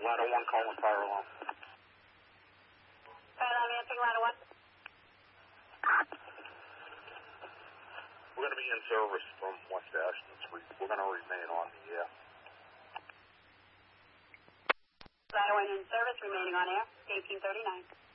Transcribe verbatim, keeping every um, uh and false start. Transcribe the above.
Ladder one, calling fire alarm. Fire alarm, answering Ladder one. We're going to be in service from West Ashton Street. We're going to remain on the air. Ladder one in service, remaining on air, eighteen thirty-nine.